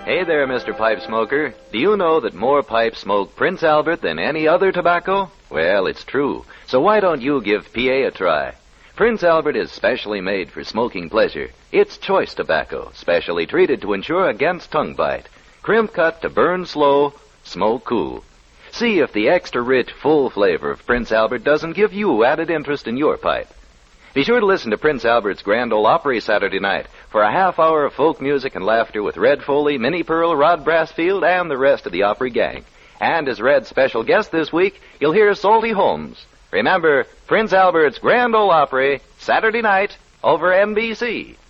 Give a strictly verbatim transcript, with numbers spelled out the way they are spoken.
Hey there, Mister Pipe Smoker. Do you know that more pipes smoke Prince Albert than any other tobacco? Well, it's true. So why don't you give P A a try? Prince Albert is specially made for smoking pleasure. It's choice tobacco, specially treated to ensure against tongue bite. Crimp cut to burn slow, smoke cool. See if the extra rich, full flavor of Prince Albert doesn't give you added interest in your pipe. Be sure to listen to Prince Albert's Grand Ole Opry Saturday night for a half hour of folk music and laughter with Red Foley, Minnie Pearl, Rod Brassfield, and the rest of the Opry gang. And as Red's special guest this week, you'll hear Salty Holmes. Remember, Prince Albert's Grand Ole Opry, Saturday night, over N B C.